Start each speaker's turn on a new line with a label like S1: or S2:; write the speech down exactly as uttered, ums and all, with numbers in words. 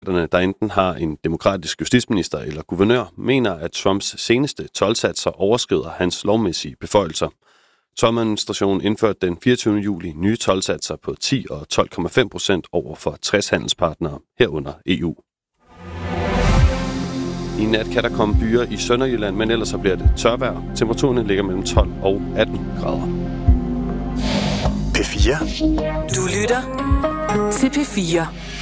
S1: der enten har en demokratisk justitsminister eller guvernør, mener, at Trumps seneste toldsatser overskrider hans lovmæssige beføjelser. Trump-administrationen indførte den fireogtyvende juli nye toldsatser på ti og tolv komma fem procent over for tres handelspartnere herunder E U. I nat kan der komme byer i Sønderjylland, men ellers så bliver det tørvejr. Temperaturerne ligger mellem tolv og atten grader.
S2: P fire.
S3: Du lytter til P fire.